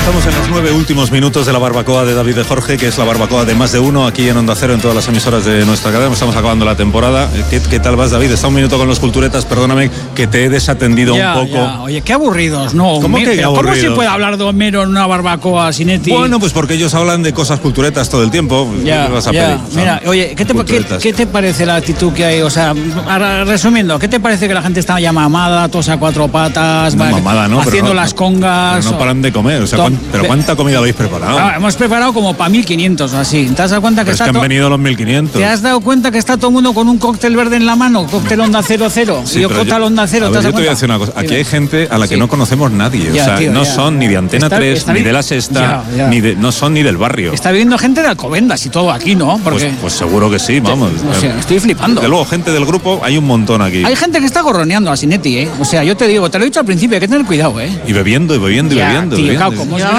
Estamos en los 9 últimos minutos de la barbacoa de David de Jorge, que es la barbacoa de Más de Uno, aquí en Onda Cero, en todas las emisoras de nuestra cadena. Estamos acabando la temporada. ¿Qué tal vas, David? Está un minuto con los culturetas, perdóname que te he desatendido un poco. Ya. Oye, qué aburridos, ¿no? ¿Cómo que qué aburridos? ¿Cómo se puede hablar de Homero en una barbacoa, Sinetti? Bueno, pues porque ellos hablan de cosas culturetas todo el tiempo. Ya, ¿Qué vas a ya. pedir? Mira, oye, ¿qué te parece la actitud que hay? O sea, resumiendo, ¿qué te parece que la gente está ya mamada, todos a cuatro patas, No, mamada, no, haciendo pero las congas? Pero no paran de comer. O sea, ¿pero cuánta comida habéis preparado? Hemos preparado como para 1500 o así. ¿Te has dado cuenta que Pero es que han venido los 1500. ¿Te has dado cuenta que está todo el mundo con un cóctel verde en la mano? Cóctel Onda 00. Sí, y yo cóctel Onda 0. A ver, yo te voy a decir una cosa. Aquí hay gente a la que no conocemos nadie. Ya, o sea, tío, no ya. son ni de Antena 3, ni de La Sexta, Ya. no son ni del barrio. Está viviendo gente de Alcobendas y todo aquí, ¿no? Porque Pues seguro que sí, vamos. o sea, estoy flipando. De luego, gente del grupo, hay un montón aquí. Hay gente que está gorroneando a Sinetti, ¿eh? O sea, yo te digo, te lo he dicho al principio, hay que tener cuidado, ¿eh? Y bebiendo, y bebiendo, y Ya, bebiendo. tío, bebiendo. claro, como es